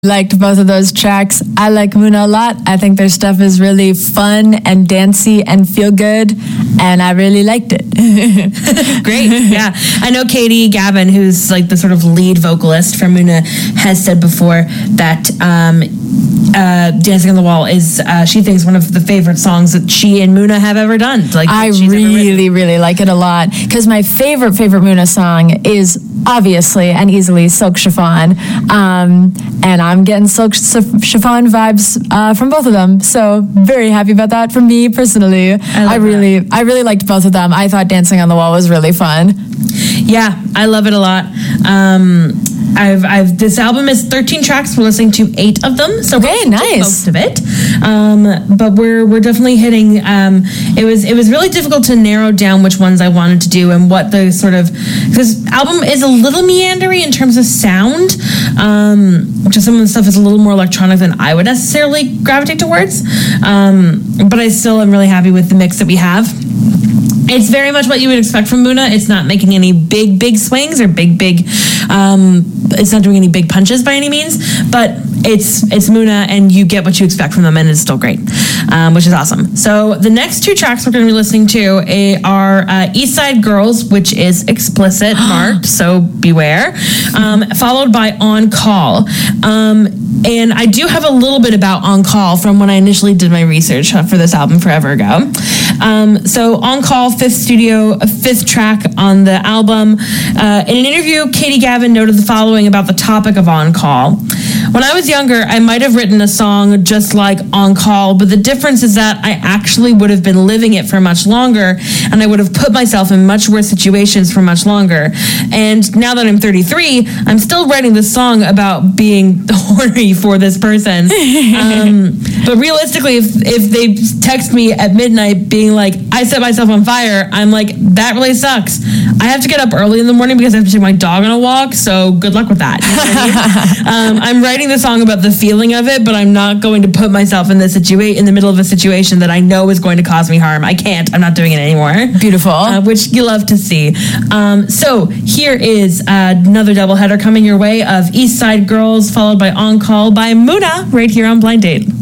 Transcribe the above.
Liked both of those tracks. I like Muna a lot. I think their stuff is really fun and dancey and feel good, and I really liked it. Great, yeah. I know Katie Gavin, who's like the sort of lead vocalist for Muna, has said before that Dancing on the Wall is, she thinks, one of the favorite songs that she and Muna have ever done. Like, I really like it a lot, because my favorite Muna song is obviously and easily Silk Chiffon, and I'm getting Silk Chiffon vibes from both of them, so very happy about that for me personally. I really liked both of them. I thought Dancing on the Wall was really fun. Yeah, I love it a lot. This album is 13 tracks. We're listening to 8 of them, so okay, nice. Most of it. But we're definitely hitting. It was really difficult to narrow down which ones I wanted to do and what the sort of, because album is a little meandery in terms of sound. Which some of the stuff is a little more electronic than I would necessarily gravitate towards. But I still am really happy with the mix that we have. It's very much what you would expect from Muna. It's not making any big swings or big it's not doing any big punches by any means, but it's Muna, and you get what you expect from them, and it's still great, which is awesome. So the next 2 tracks we're going to be listening to are East Side Girls, which is explicit marked, so beware, followed by On Call. And I do have a little bit about On Call from when I initially did my research for this album forever ago. So On Call, 5th track on the album. In an interview, Katie Gavin noted the following about the topic of On Call. When I was younger, I might have written a song just like On Call, but the difference is that I actually would have been living it for much longer, and I would have put myself in much worse situations for much longer. And now that I'm 33, I'm still writing this song about being horny for this person. But realistically, if they text me at midnight being like, I set myself on fire, I'm like, that really sucks. I have to get up early in the morning because I have to take my dog on a walk, so good luck with that. You know what I mean? I'm writing the song about the feeling of it, but I'm not going to put myself in the middle of a situation that I know is going to cause me harm. I can't. I'm not doing it anymore. Beautiful. Which you love to see. So here is another doubleheader coming your way of East Side Girls, followed by On Call by Muna, right here on Blind Date.